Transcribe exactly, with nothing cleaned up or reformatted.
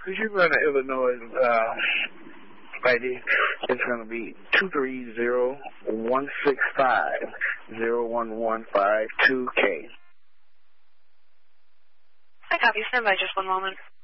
could you run an Illinois uh, I D? It's going to be two three zero one six five zero one one five two K. I copy. Stand by just one moment.